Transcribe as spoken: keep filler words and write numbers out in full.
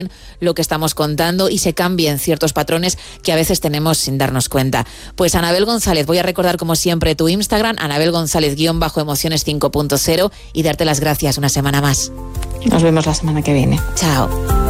lo que estamos contando y se cambien ciertos patrones que a veces tenemos sin darnos cuenta. Pues Anabel González, voy a recordar como siempre tu Instagram, Anabel González guión bajo emociones cinco punto cero, y darte las gracias una semana más. Nos vemos la semana que viene. Chao.